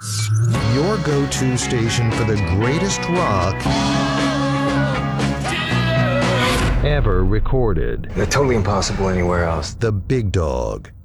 Your go-to station for the greatest rock ever recorded. They're totally impossible anywhere else. The Big Dog.